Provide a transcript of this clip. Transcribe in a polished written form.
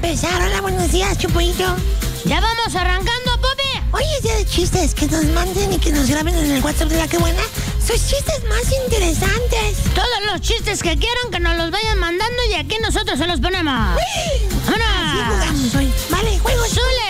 empezar. Hola, buenos días, Chupito. ¿Ya vamos arrancando, Pope? Hoy es día de chistes, que nos manden y que nos graben en el WhatsApp de La Que Buena sus chistes más interesantes. Todos los chistes que quieran que nos los vayan mandando y aquí nosotros se los ponemos. ¡Sí! ¡Vámonos! Así jugamos hoy. Vale, juego. ¡Zule!